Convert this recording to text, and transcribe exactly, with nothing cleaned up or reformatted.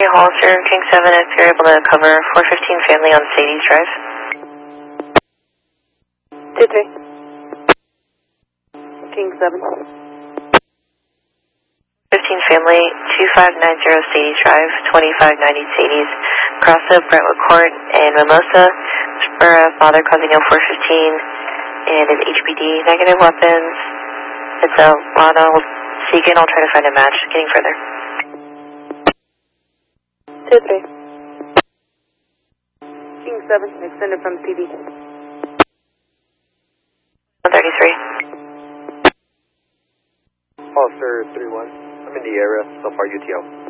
Hollister, King seven, if you're able to cover four fifteen family on Sadie's Drive. two three. King seven. fifteen family, two five nine zero Sadie's Drive, twenty-five ninety Sadie's, cross of Brentwood Court and Mimosa, for a father causing L four fifteen, and his H P D, negative weapons. It's a Ronald Segan, I'll try to find a match, getting further. two three. King seven, extended from C B. one thirty-three. Hollister three one. I'm in the area, so far U T O.